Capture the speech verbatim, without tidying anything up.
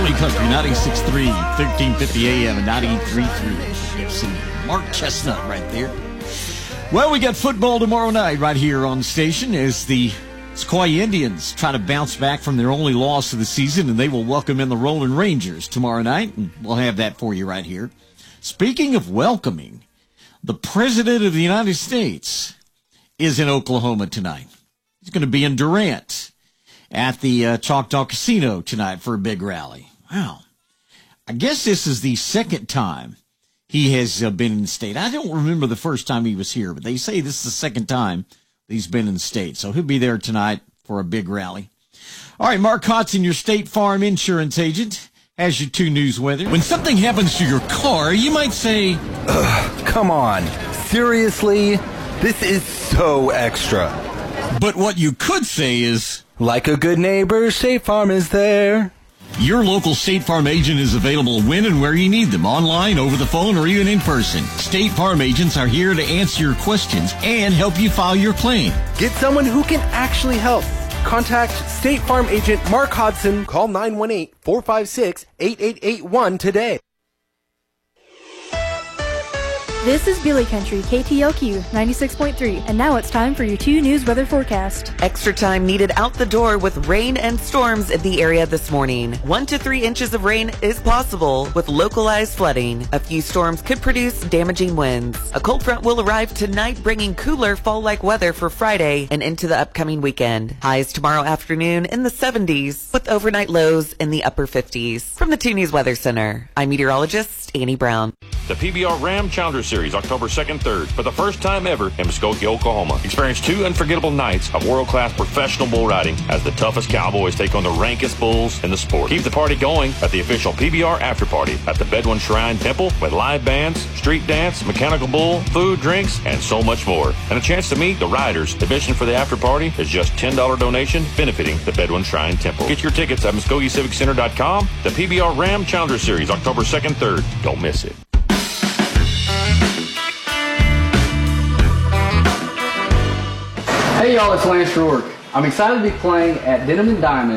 Billy Country, ninety-six point three, thirteen fifty A M and ninety-three point three. You've seen Mark Chestnut right there. Well, we got football tomorrow night right here on the station as the Sequoia Indians try to bounce back from their only loss of the season, and they will welcome in the Rolling Rangers tomorrow night, and we'll have that for you right here. Speaking of welcoming, the President of the United States is in Oklahoma tonight. He's going to be in Durant at the uh, Choctaw Casino tonight for a big rally. Wow. I guess this is the second time he has uh, been in the state. I don't remember the first time he was here, but they say this is the second time he's been in the state. So he'll be there tonight for a big rally. All right, Mark Hodson, your State Farm insurance agent, has your two news weather. When something happens to your car, you might say, ugh, come on. Seriously? This is so extra. But what you could say is, like a good neighbor, State Farm is there. Your local State Farm agent is available when and where you need them, online, over the phone, or even in person. State Farm agents are here to answer your questions and help you file your claim. Get someone who can actually help. Contact State Farm agent Mark Hodson. Call nine one eight, four five six, eight eight eight one today. This is Billy Country, K T L Q ninety-six point three, and now it's time for your two news weather forecast. Extra time needed out the door with rain and storms in the area this morning. One to three inches of rain is possible with localized flooding. A few storms could produce damaging winds. A cold front will arrive tonight, bringing cooler fall-like weather for Friday and into the upcoming weekend. Highs tomorrow afternoon in the seventies with overnight lows in the upper fifties. From the two News Weather Center, I'm meteorologist Annie Brown. The P B R Ram Challenger Series, October second, third, for the first time ever in Muskogee, Oklahoma. Experience two unforgettable nights of world-class professional bull riding as the toughest cowboys take on the rankest bulls in the sport. Keep the party going at the official P B R After Party at the Bedouin Shrine Temple with live bands, street dance, mechanical bull, food, drinks, and so much more. And a chance to meet the riders. Admission for the after party is just ten dollars donation benefiting the Bedouin Shrine Temple. Get your tickets at Muskogee Civic Center dot com. The P B R Ram Challenger Series, October second, third. Don't miss it. Hey y'all, it's Lance Rourke. I'm excited to be playing at Denim and Diamond